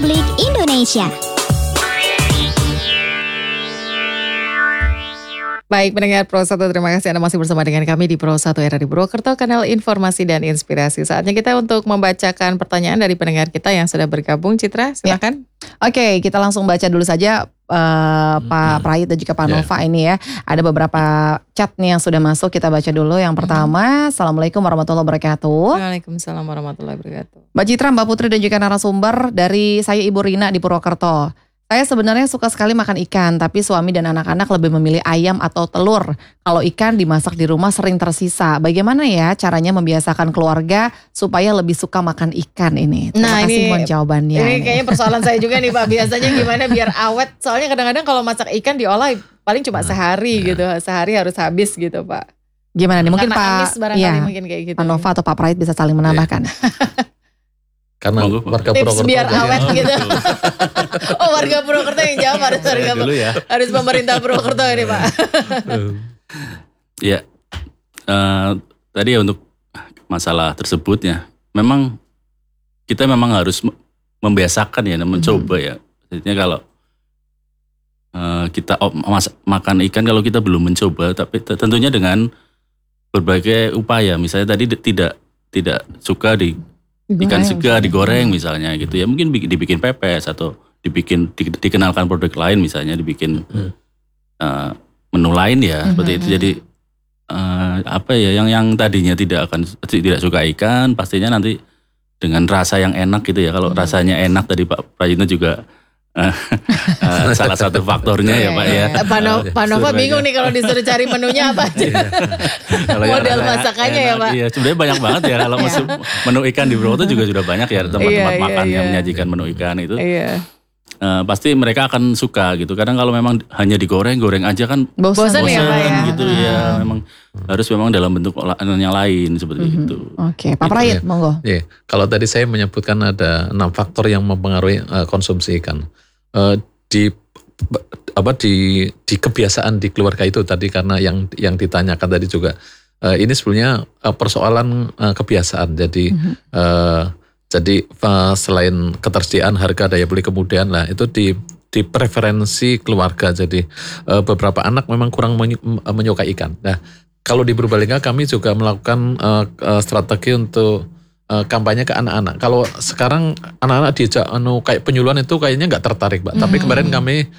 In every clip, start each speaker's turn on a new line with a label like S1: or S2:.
S1: Republik Indonesia.
S2: Baik, pendengar Pro 1, terima kasih Anda masih bersama dengan kami di Pro 1 RRI Purwokerto, kanal informasi dan inspirasi. Saatnya kita untuk membacakan pertanyaan dari pendengar kita yang sudah bergabung. Citra, silakan.
S3: Oke, kita langsung baca dulu saja Pak Prayit dan juga Pak Nova ini ya. Ada beberapa chat nih yang sudah masuk, kita baca dulu. Yang pertama, Assalamualaikum warahmatullahi wabarakatuh.
S2: Waalaikumsalam warahmatullahi wabarakatuh.
S3: Mbak Citra, Mbak Putri dan juga narasumber, dari saya Ibu Rina di Purwokerto. Saya sebenarnya suka sekali makan ikan, tapi suami dan anak-anak lebih memilih ayam atau telur. Kalau ikan dimasak di rumah sering tersisa. Bagaimana ya caranya membiasakan keluarga supaya lebih suka makan ikan ini? Terima kasih mohon jawabannya.
S2: Ini kayaknya persoalan saya juga nih Pak. Biasanya gimana biar awet? Soalnya kadang-kadang kalau masak ikan diolah paling cuma sehari gitu. Sehari harus habis gitu Pak.
S3: Gimana nih? Mungkin
S2: Pak mungkin kayak gitu.
S3: Pak Nova atau Pak Prayit bisa saling menambahkan.
S4: Karena warga
S2: tips
S4: Purwokerto
S2: biar awet gitu. Oh, warga Purwokerto yang jawab harus pemerintah Purwokerto ini Pak.
S5: Ya, tadi ya untuk masalah tersebutnya, memang kita memang harus membiasakan ya, mencoba ya. Artinya kalau kita makan ikan, kalau kita belum mencoba, tapi tentunya dengan berbagai upaya. Misalnya tadi tidak suka ikan segar digoreng misalnya gitu ya, mungkin dibikin pepes atau dikenalkan produk lain, misalnya dibikin menu lain ya, seperti itu. Jadi yang tadinya tidak suka ikan, pastinya nanti dengan rasa yang enak gitu ya. Kalau rasanya enak, tadi Pak Prayitno juga salah satu faktornya ya Pak ya.
S2: Pak Nova bingung nih kalau disuruh cari menunya apa aja. Model masakannya ya Pak.
S5: Iya, sebenarnya banyak banget ya kalau menu ikan di Purwokerto juga sudah banyak ya tempat-tempat makan yang menyajikan menu ikan itu. Pasti mereka akan suka gitu. Kadang kalau memang hanya digoreng aja kan
S2: bosan ya Pak ya.
S5: Gitu ya. Memang harus dalam bentuk yang lain seperti itu.
S3: Oke, Pak Prayit monggo.
S4: Iya, kalau tadi saya menyebutkan ada 6 faktor yang mempengaruhi konsumsi ikan. Di kebiasaan di keluarga itu tadi, karena yang ditanyakan tadi juga ini sebenarnya persoalan kebiasaan. Jadi selain ketersediaan harga daya beli kemudian lah itu di preferensi keluarga. Jadi beberapa anak memang kurang menyukai ikan. Nah, kalau di Purbalingga kami juga melakukan strategi untuk kampanye ke anak-anak. Kalau sekarang anak-anak diajak kayak penyuluhan itu kayaknya nggak tertarik, Mbak. Tapi kemarin kami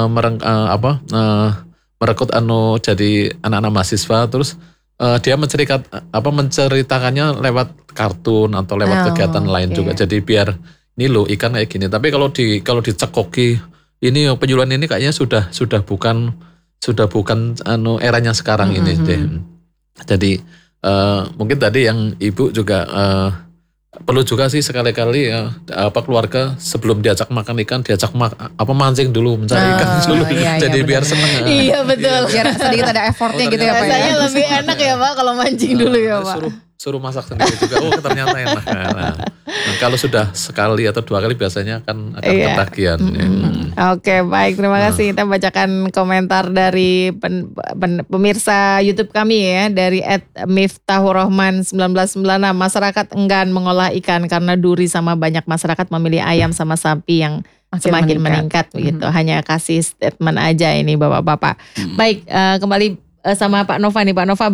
S4: merekrut jadi anak-anak mahasiswa, terus dia menceritakannya lewat kartun atau lewat kegiatan lain juga. Jadi biar ini loh ikan kayak gini. Tapi kalau dicekoki ini penyuluhan ini kayaknya sudah bukan eranya sekarang ini deh. Jadi mungkin tadi yang Ibu juga perlu juga sih sekali-kali keluarga sebelum diajak makan ikan mancing dulu, mencari ikan dulu. Jadi biar seneng.
S2: Iya betul.
S3: Biar sedikit ada effortnya gitu ya Pak.
S2: Rasanya lebih enak ya Pak kalau mancing dulu ya Pak.
S4: Suruh masak sendiri juga. Oh ternyata enak. Nah, kalau sudah sekali atau 2 kali biasanya akan ketagihan.
S2: Oke, baik, terima kasih. Kita bacakan komentar dari pemirsa YouTube kami ya, dari @miftahurrahman1996. Masyarakat enggan mengolah ikan karena duri, sama banyak masyarakat memilih ayam sama sapi yang semakin meningkat begitu. Hanya kasih statement aja ini Bapak-bapak. Baik, kembali sama Pak Nova nih, Pak Nova.